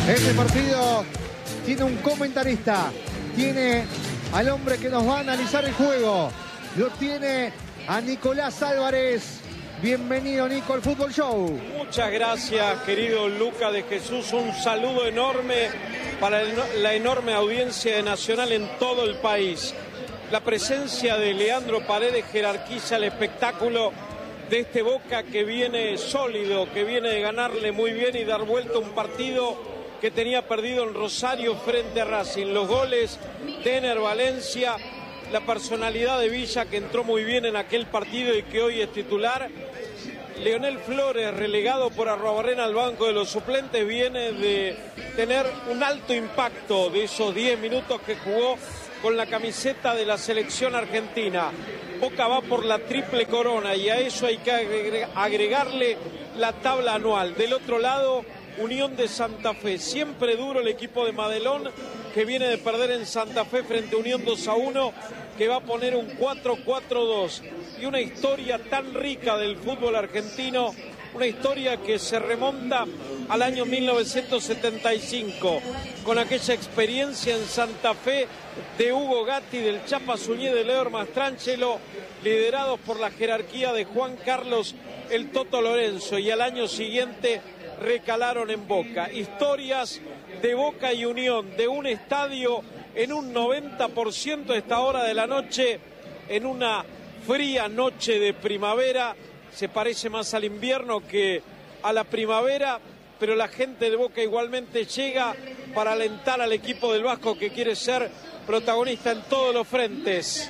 Este partido tiene un comentarista, tiene al hombre que nos va a analizar el juego, lo tiene a Nicolás Álvarez. Bienvenido, Nico, al Fútbol Show. Muchas gracias, querido Luca de Jesús. Un saludo enorme para la enorme audiencia de Nacional en todo el país. La presencia de Leandro Paredes jerarquiza el espectáculo de este Boca que viene sólido, que viene de ganarle muy bien y dar vuelta a un partido que tenía perdido en Rosario frente a Racing. Los goles de Ener Valencia, la personalidad de Villa, que entró muy bien en aquel partido y que hoy es titular. Leonel Flores, relegado por Arruabarrena al banco de los suplentes, viene de tener un alto impacto de esos 10 minutos que jugó con la camiseta de la selección argentina. Boca va por la triple corona y a eso hay que agregarle la tabla anual. Del otro lado, Unión de Santa Fe. Siempre duro el equipo de Madelón, que viene de perder en Santa Fe frente a Unión 2-1, que va a poner un 4-4-2. Y una historia tan rica del fútbol argentino, una historia que se remonta al año 1975, con aquella experiencia en Santa Fe de Hugo Gatti, del Chapa Suñé, de Leo Mastrangelo, liderados por la jerarquía de Juan Carlos el Toto Lorenzo, y al año siguiente recalaron en Boca. Historias de Boca y Unión, de un estadio en un 90% a esta hora de la noche, en una fría noche de primavera. Se parece más al invierno que a la primavera, pero la gente de Boca igualmente llega para alentar al equipo del Vasco, que quiere ser protagonista en todos los frentes.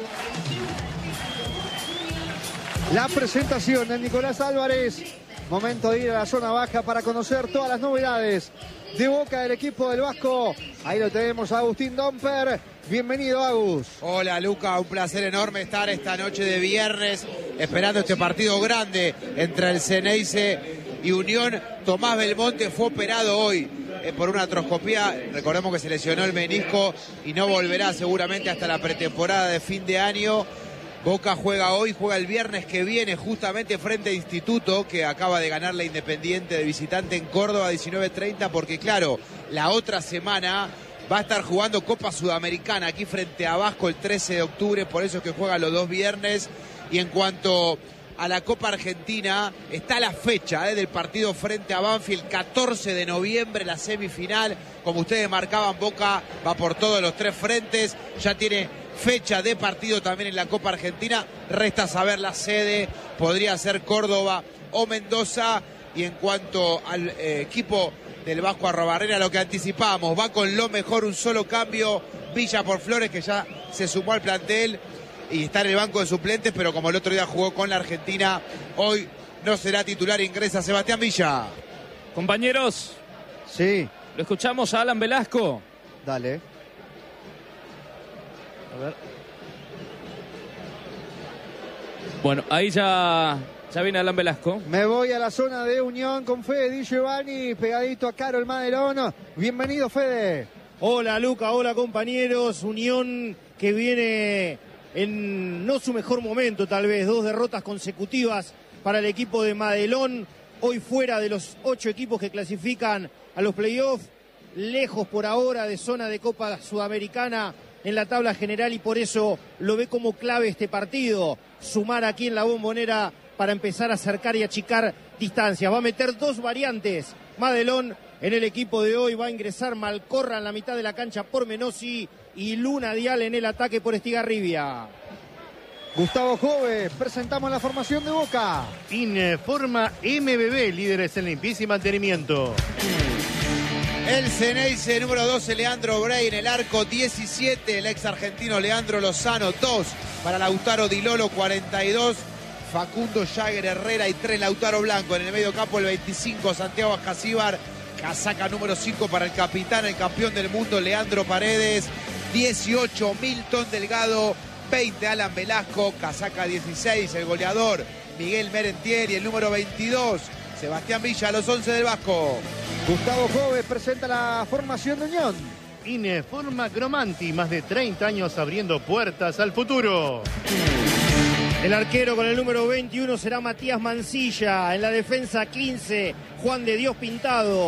La presentación de Nicolás Álvarez. Momento de ir a la zona baja para conocer todas las novedades de Boca del equipo del Vasco. Ahí lo tenemos a Agustín Domper. Bienvenido, Agus. Hola, Luca, un placer enorme estar esta noche de viernes esperando este partido grande entre el Ceneice y Unión. Tomás Belmonte fue operado hoy por una artroscopía. Recordemos que se lesionó el menisco y no volverá seguramente hasta la pretemporada de fin de año. Boca juega hoy, juega el viernes que viene justamente frente a Instituto, que acaba de ganar la Independiente de visitante en Córdoba 19-30, porque claro, la otra semana va a estar jugando Copa Sudamericana aquí frente a Vasco el 13 de octubre, por eso es que juega los dos viernes. Y en cuanto a la Copa Argentina, está la fecha del partido frente a Banfield, 14 de noviembre, la semifinal. Como ustedes marcaban, Boca va por todos los tres frentes, ya tiene fecha de partido también en la Copa Argentina. Resta saber la sede, podría ser Córdoba o Mendoza. Y en cuanto al equipo del Vasco Arruabarrena, lo que anticipamos, va con lo mejor, un solo cambio, Villa por Flores, que ya se sumó al plantel y está en el banco de suplentes, pero como el otro día jugó con la Argentina, hoy no será titular, ingresa Sebastián Villa. Compañeros, sí, lo escuchamos a Alan Velasco. Dale. A ver. Bueno, ahí ya viene Alan Velasco. Me voy a la zona de Unión con Fede Di Giovanni, pegadito a Carol Madelón. Bienvenido, Fede. Hola, Luca, hola, compañeros. Unión que viene en no su mejor momento, tal vez. 2 derrotas consecutivas para el equipo de Madelón. Hoy fuera de los 8 equipos que clasifican a los playoffs. Lejos por ahora de zona de Copa Sudamericana en la tabla general, y por eso lo ve como clave este partido. Sumar aquí en la Bombonera para empezar a acercar y achicar distancias. Va a meter 2 variantes Madelón en el equipo de hoy. Va a ingresar Malcorra en la mitad de la cancha por Menossi y Luna Dial en el ataque por Estigarribia. Gustavo Jove, presentamos la formación de Boca. Informa MBB, líderes en limpieza y mantenimiento. El Ceneice, número 12, Leandro Bray en el arco, 17, el ex argentino Leandro Lozano, 2 para Lautaro Di Lolo, 42, Facundo Jagger Herrera y 3 Lautaro Blanco. En el medio campo el 25, Santiago Ascasíbar, casaca número 5 para el capitán, el campeón del mundo Leandro Paredes, 18, Milton Delgado, 20, Alan Velasco, casaca 16, el goleador Miguel Merentiel, y el número 22, Sebastián Villa, los 11 del Vasco. Gustavo Jove presenta la formación de Unión. Informa Cromanti, más de 30 años abriendo puertas al futuro. El arquero con el número 21 será Matías Mancilla. En la defensa 15, Juan de Dios Pintado.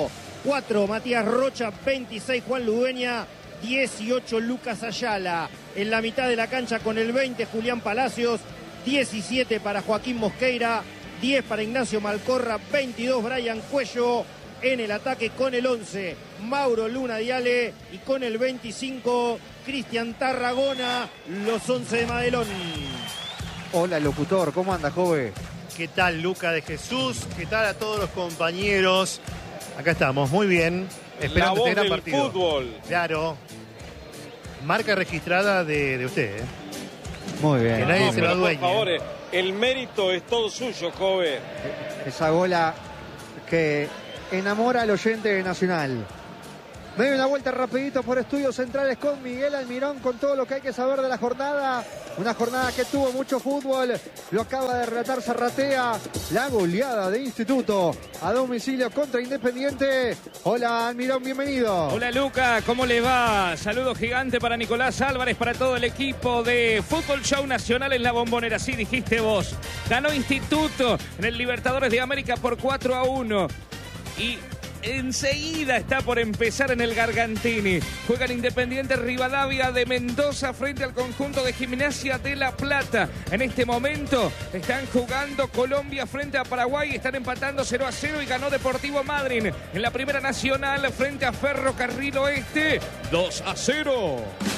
4 Matías Rocha, 26 Juan Ludueña, 18 Lucas Ayala. En la mitad de la cancha con el 20 Julián Palacios, 17 para Joaquín Mosqueira, 10 para Ignacio Malcorra, 22 Brian Cuello. En el ataque con el 11 Mauro Luna Diale y con el 25 Cristian Tarragona, los 11 de Madelón. Hola, locutor, ¿cómo anda, joven? ¿Qué tal, Luca de Jesús? ¿Qué tal a todos los compañeros? Acá estamos, muy bien. Esperando este gran partido. Fútbol. Claro. Marca registrada de usted, ¿eh? Muy bien. Que nadie se lo adueñe. Por favor, el mérito es todo suyo, joven. Esa gola que enamora al oyente de Nacional. Me doy una vuelta rapidito por Estudios Centrales con Miguel Almirón con todo lo que hay que saber de la jornada. Una jornada que tuvo mucho fútbol. Lo acaba de relatar Zarratea. La goleada de Instituto a domicilio contra Independiente. Hola, Almirón, bienvenido. Hola, Luca, ¿cómo le va? Saludo gigante para Nicolás Álvarez, para todo el equipo de Fútbol Show Nacional en la Bombonera. Sí, dijiste vos. Ganó Instituto en el Libertadores de América por 4-1. Y enseguida está por empezar en el Gargantini. Juega el Independiente Rivadavia de Mendoza frente al conjunto de Gimnasia de La Plata. En este momento están jugando Colombia frente a Paraguay. Están empatando 0-0 y ganó Deportivo Madryn en la Primera Nacional frente a Ferrocarril Oeste 2-0.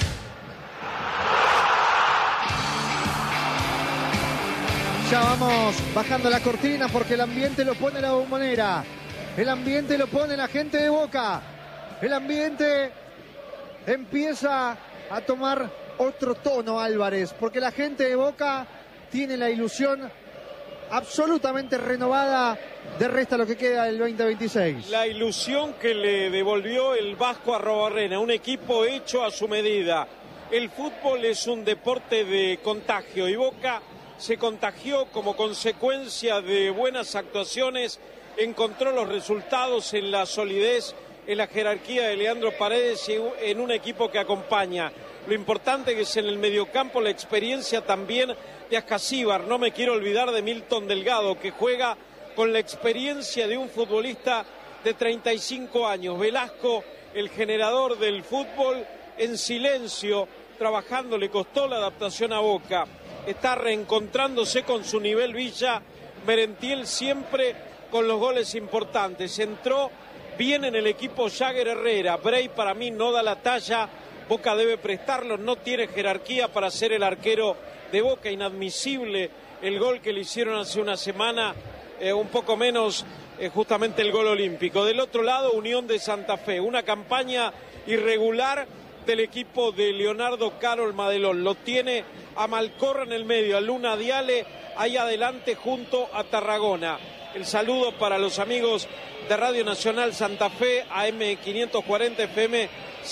Ya vamos bajando la cortina porque el ambiente lo pone la Bombonera. El ambiente lo pone la gente de Boca. El ambiente empieza a tomar otro tono, Álvarez, porque la gente de Boca tiene la ilusión absolutamente renovada de resta lo que queda del 2026. La ilusión que le devolvió el Vasco Arrobarrena, un equipo hecho a su medida. El fútbol es un deporte de contagio y Boca se contagió como consecuencia de buenas actuaciones. Encontró los resultados en la solidez, en la jerarquía de Leandro Paredes y en un equipo que acompaña. Lo importante que es en el mediocampo la experiencia también de Ascasíbar. No me quiero olvidar de Milton Delgado, que juega con la experiencia de un futbolista de 35 años. Velasco, el generador del fútbol, en silencio, trabajando, le costó la adaptación a Boca. Está reencontrándose con su nivel Villa. Merentiel siempre con los goles importantes. Entró bien en el equipo Jagger Herrera. Bray para mí no da la talla. Boca debe prestarlo. No tiene jerarquía para ser el arquero de Boca. Inadmisible el gol que le hicieron hace una semana. Un poco menos justamente el gol olímpico. Del otro lado, Unión de Santa Fe. Una campaña irregular del equipo de Leonardo Carol Madelón. Lo tiene a Malcorra en el medio, a Luna Diale ahí adelante junto a Tarragona. El saludo para los amigos de Radio Nacional Santa Fe, AM 540 FM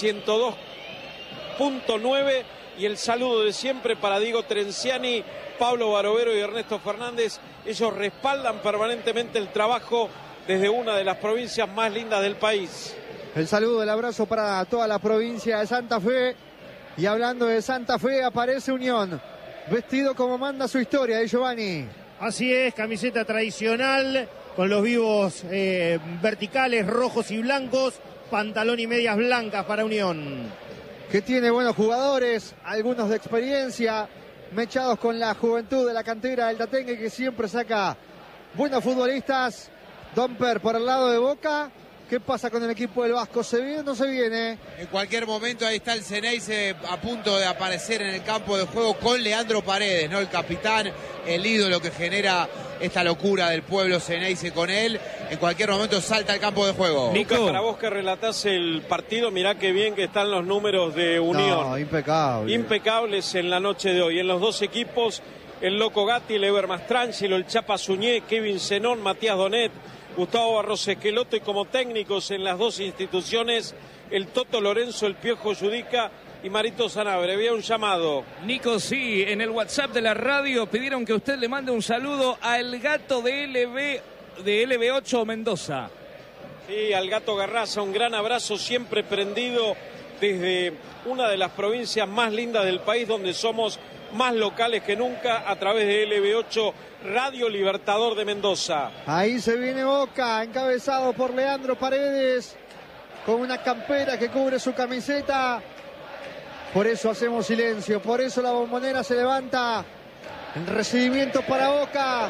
102.9, y el saludo de siempre para Diego Trenciani, Pablo Barovero y Ernesto Fernández. Ellos respaldan permanentemente el trabajo desde una de las provincias más lindas del país. El saludo, el abrazo para toda la provincia de Santa Fe. Y hablando de Santa Fe, aparece Unión, vestido como manda su historia, Giovanni. Así es, camiseta tradicional, con los vivos verticales rojos y blancos, pantalón y medias blancas para Unión. Que tiene buenos jugadores, algunos de experiencia, mechados con la juventud de la cantera del Tatengue, que siempre saca buenos futbolistas. Domper por el lado de Boca. ¿Qué pasa con el equipo del Vasco? ¿Se viene o no se viene? En cualquier momento ahí está el Ceneice a punto de aparecer en el campo de juego con Leandro Paredes, ¿no? El capitán, el ídolo que genera esta locura del pueblo Ceneice con él. En cualquier momento salta al campo de juego. Nico, para vos que relatás el partido, mirá qué bien que están los números de Unión. No, impecable. Impecables en la noche de hoy. En los dos equipos, el Loco Gatti, el Eber Mastrangelo, el Chapa Suñé, Kevin Zenón, Matías Donet, Gustavo Barros Esqueloto, y como técnicos en las dos instituciones, el Toto Lorenzo, el Piojo Judica y Marito Sanabria. Había un llamado. Nico, sí, en el WhatsApp de la radio pidieron que usted le mande un saludo al gato de LB8 Mendoza. Sí, al Gato Garraza, un gran abrazo, siempre prendido desde una de las provincias más lindas del país, donde somos más locales que nunca a través de LB8 Radio Libertador de Mendoza. Ahí se viene Boca, encabezado por Leandro Paredes, con una campera que cubre su camiseta. Por eso hacemos silencio, por eso la Bombonera se levanta en recibimiento para Boca.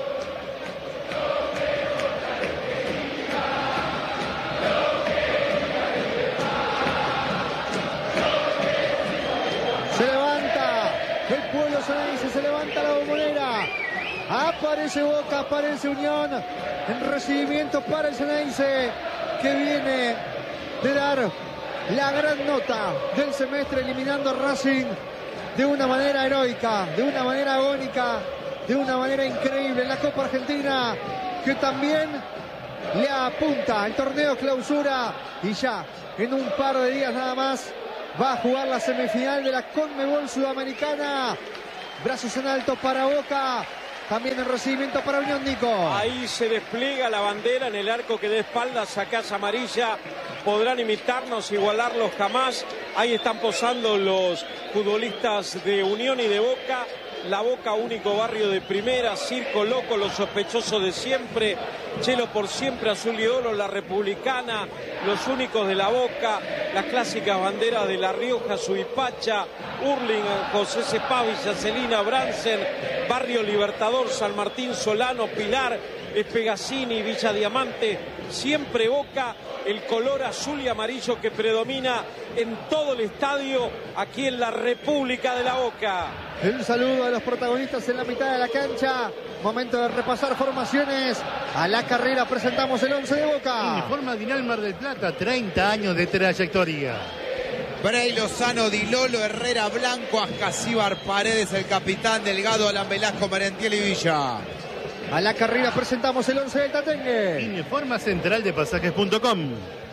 Se levanta el pueblo ceneice, se levanta la Bombonera. Aparece Boca, aparece Unión en recibimiento para el Ceneice, que viene de dar la gran nota del semestre, eliminando a Racing de una manera heroica, de una manera agónica, de una manera increíble en la Copa Argentina, que también le apunta al torneo clausura, y ya en un par de días nada más va a jugar la semifinal de la Conmebol Sudamericana. Brazos en alto para Boca. También el recibimiento para Unión, Nico. Ahí se despliega la bandera en el arco que de espaldas a Casa Amarilla. Podrán imitarnos, igualarlos jamás. Ahí están posando los futbolistas de Unión y de Boca. La Boca, único barrio de primera, circo loco, los sospechosos de siempre, Chelo por siempre, azul y oro, la republicana, los únicos de la Boca, las clásicas banderas de La Rioja, Suipacha, Hurlingham, José Cepaz, Villa Celina, Bransen, Barrio Libertador, San Martín, Solano, Pilar, Espegazzini, Villa Diamante, siempre Boca, el color azul y amarillo que predomina en todo el estadio aquí en la República de la Boca. Un saludo a los protagonistas en la mitad de la cancha. Momento de repasar formaciones. A la carrera presentamos el 11 de Boca. Uniforma Dinal Mar del Plata, 30 años de trayectoria. Bray Lozano, Di Lolo, Herrera, Blanco, Ascasíbar, Paredes, el capitán, Delgado, Alan Velasco, Merentiel y Villa. A la carrera presentamos el 11 del Tatengue. Uniforma Central de Pasajes.com.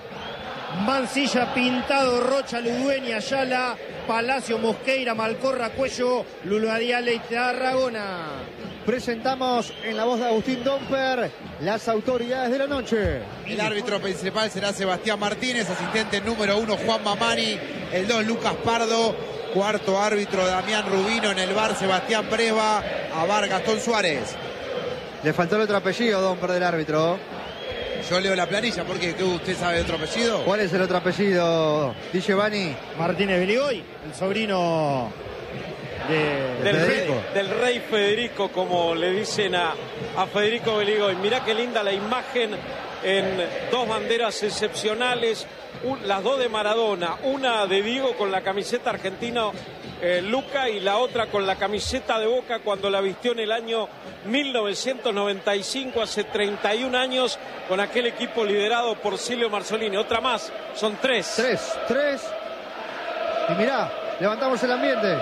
Mancilla, Pintado, Rocha, Ludueña, Ayala, Palacio, Mosqueira, Malcorra, Cuello, Luladiale y Tarragona. Presentamos en la voz de Agustín Domper las autoridades de la noche. El árbitro principal será Sebastián Martínez, asistente número 1 Juan Mamani, el 2 Lucas Pardo, cuarto árbitro Damián Rubino, en el VAR Sebastián Breva, a VAR Gastón Suárez. Le faltó el otro apellido, Domper, del árbitro. Yo leo la planilla, porque ¿qué usted sabe de otro apellido? ¿Cuál es el otro apellido, Di Giovanni? Martínez Beligoy, el sobrino del rey Federico, como le dicen a Federico Beligoy. Mirá qué linda la imagen en dos banderas excepcionales, las dos de Maradona, una de Diego con la camiseta argentina Luca y la otra con la camiseta de Boca cuando la vistió en el año 1995, hace 31 años, con aquel equipo liderado por Silvio Marzolini. Otra más, son tres. Tres. Y mirá, levantamos el ambiente.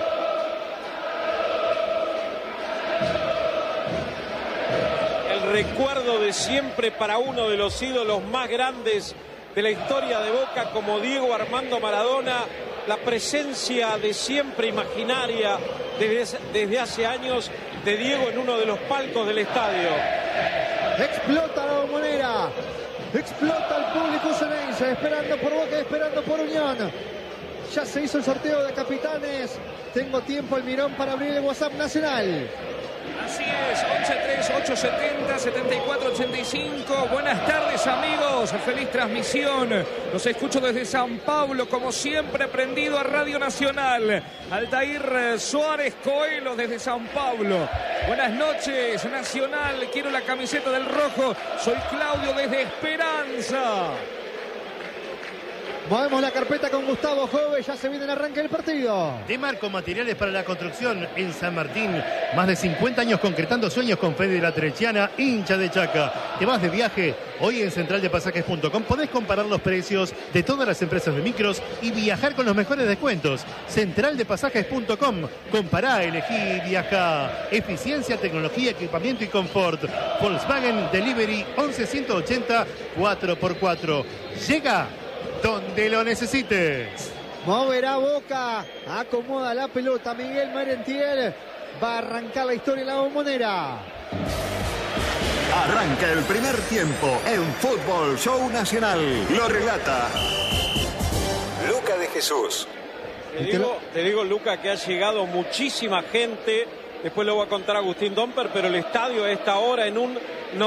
El recuerdo de siempre para uno de los ídolos más grandes de la historia de Boca, como Diego Armando Maradona. La presencia de siempre imaginaria desde hace años de Diego en uno de los palcos del estadio. Explota la Bombonera, explota el público ceneice, esperando por Boca, esperando por Unión. Ya se hizo el sorteo de capitanes. Tengo tiempo, el mirón, para abrir el WhatsApp nacional. Así es, 11-3-870-74-85. Buenas tardes, amigos. Feliz transmisión. Los escucho desde San Pablo, como siempre, prendido a Radio Nacional. Altair Suárez Coelho desde San Pablo. Buenas noches, Nacional. Quiero la camiseta del rojo. Soy Claudio desde Esperanza. Movemos la carpeta con Gustavo Jove, ya se viene el arranque del partido. Demarco Materiales para la Construcción en San Martín. Más de 50 años concretando sueños con Fede de la Trechiana, hincha de Chaca. Te vas de viaje, hoy en centraldepasajes.com podés comparar los precios de todas las empresas de micros y viajar con los mejores descuentos. Centraldepasajes.com, compará, elegí y viaja. Eficiencia, tecnología, equipamiento y confort. Volkswagen Delivery 11180 4x4. Llega donde lo necesites. Moverá Boca, acomoda la pelota Miguel Merentiel, va a arrancar la historia en la Bombonera. Arranca el primer tiempo en Fútbol Show Nacional. Lo relata Luca de Jesús. Te digo, Luca, que ha llegado muchísima gente. Después lo va a contar Agustín Domper, pero el estadio a esta hora en un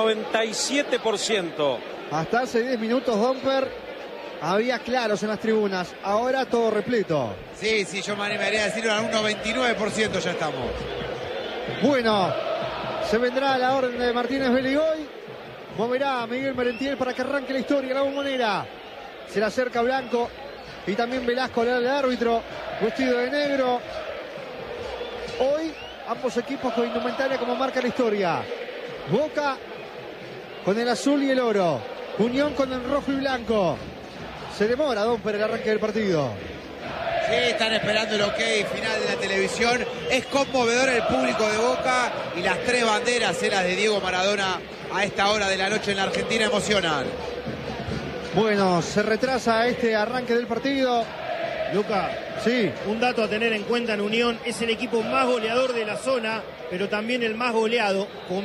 97%. Hasta hace 10 minutos, Domper, había claros en las tribunas. Ahora todo repleto. Sí, yo me animaría a decirlo, a un 99% ya estamos. Bueno, se vendrá la orden de Martínez Beligoy. Moverá a Miguel Merentiel para que arranque la historia, la Bombonera. Se le acerca Blanco y también Velasco, el árbitro, vestido de negro. Hoy ambos equipos con indumentaria como marca la historia. Boca con el azul y el oro. Unión con el rojo y blanco. Se demora, Domper, el arranque del partido. Sí, están esperando el ok final de la televisión. Es conmovedor el público de Boca y las 3 banderas, las de Diego Maradona, a esta hora de la noche en la Argentina, emocionan. Bueno, se retrasa este arranque del partido. Luca, sí, un dato a tener en cuenta en Unión: es el equipo más goleador de la zona, pero también el más goleado, con